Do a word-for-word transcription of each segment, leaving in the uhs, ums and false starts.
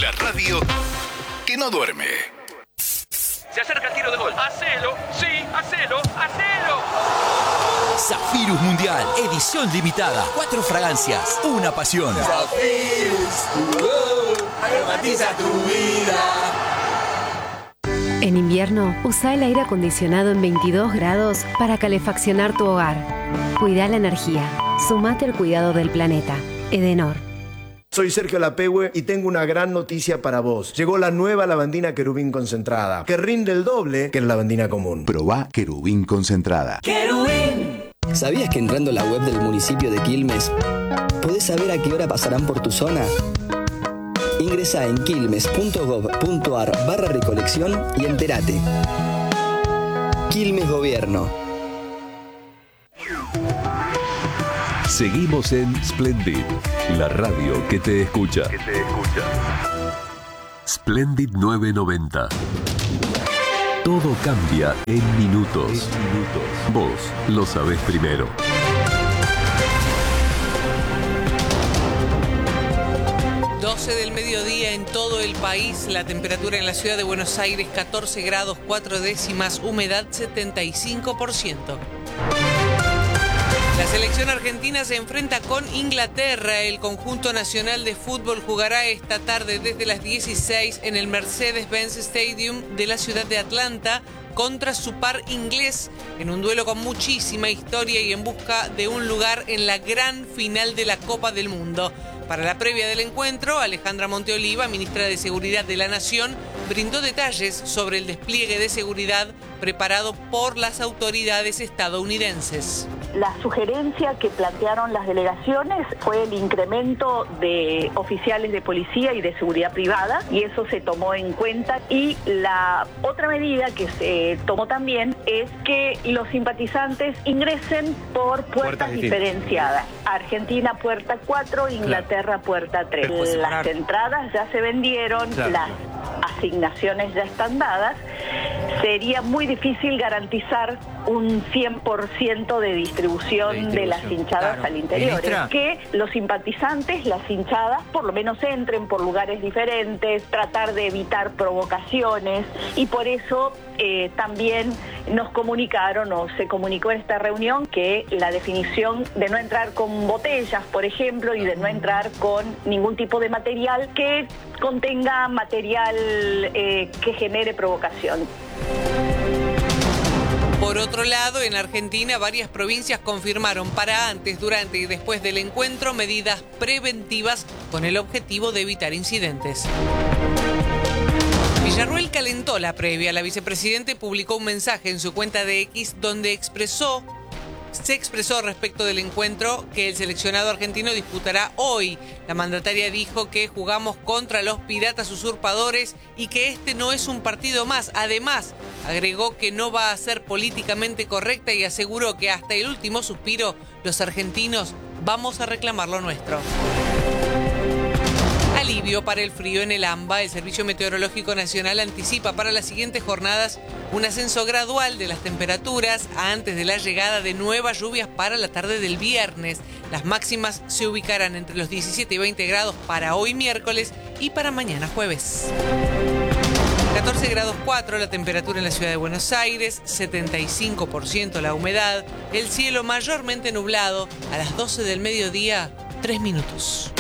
La radio que no duerme. Se acerca el tiro de gol. ¡Hacelo! ¡Sí! ¡Hacelo! ¡Hacelo! Zafirus Mundial, edición limitada. Cuatro fragancias, una pasión. Zafirus, uh, aromatiza tu vida. En invierno, usa el aire acondicionado en veintidós grados para calefaccionar tu hogar. Cuida la energía. Sumate al cuidado del planeta. Edenor. Soy Sergio Lapehue y tengo una gran noticia para vos. Llegó la nueva lavandina Querubín concentrada, que rinde el doble que la lavandina común. Probá Querubín concentrada. ¡Querubín! ¿Sabías que entrando a la web del municipio de Quilmes podés saber a qué hora pasarán por tu zona? Ingresá en quilmes.gov.ar barra recolección y entérate. Quilmes Gobierno. Seguimos en Splendid, la radio que te escucha. Que te escucha. Splendid novecientos noventa. Todo cambia en minutos. En minutos. Vos lo sabés primero. doce del mediodía en todo el país, la temperatura en la ciudad de Buenos Aires catorce grados cuatro décimas, humedad setenta y cinco por ciento. La selección argentina se enfrenta con Inglaterra. El conjunto nacional de fútbol jugará esta tarde desde las dieciséis en el Mercedes-Benz Stadium de la ciudad de Atlanta contra su par inglés en un duelo con muchísima historia y en busca de un lugar en la gran final de la Copa del Mundo. Para la previa del encuentro, Alejandra Monteoliva, ministra de Seguridad de la Nación, brindó detalles sobre el despliegue de seguridad preparado por las autoridades estadounidenses. La sugerencia que plantearon las delegaciones fue el incremento de oficiales de policía y de seguridad privada, y eso se tomó en cuenta. Y la otra medida que se tomó también es que los simpatizantes ingresen por puertas, puertas diferenciadas. Argentina puerta cuatro, Inglaterra claro. puerta tres. Las entradas ya se vendieron, claro. las asignaciones ya están dadas. Sería muy difícil garantizar un cien por ciento de distribución de, distribución. de las hinchadas claro. al interior. Es que los simpatizantes, las hinchadas, por lo menos entren por lugares diferentes, tratar de evitar provocaciones, y por eso eh, también nos comunicaron o se comunicó en esta reunión que la definición de no entrar con botellas, por ejemplo, y de no entrar con ningún tipo de material que contenga material eh, que genere provocación. Por otro lado, en Argentina, varias provincias confirmaron para antes, durante y después del encuentro medidas preventivas con el objetivo de evitar incidentes. Villarruel calentó la previa. La vicepresidente publicó un mensaje en su cuenta de X donde expresó, se expresó respecto del encuentro que el seleccionado argentino disputará hoy. La mandataria dijo que jugamos contra los piratas usurpadores y que este no es un partido más. Además, agregó que no va a ser políticamente correcta y aseguró que hasta el último suspiro los argentinos vamos a reclamar lo nuestro. Alivio para el frío en el AMBA. El Servicio Meteorológico Nacional anticipa para las siguientes jornadas un ascenso gradual de las temperaturas antes de la llegada de nuevas lluvias para la tarde del viernes. Las máximas se ubicarán entre los diecisiete y veinte grados para hoy miércoles y para mañana jueves. catorce grados cuatro la temperatura en la ciudad de Buenos Aires, setenta y cinco por ciento la humedad, el cielo mayormente nublado. A las doce del mediodía, tres minutos.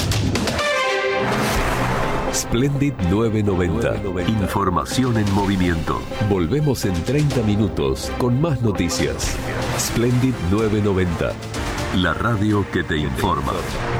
Splendid novecientos noventa. Información en movimiento. Volvemos en treinta minutos con más noticias. Splendid novecientos noventa. La radio que te informa.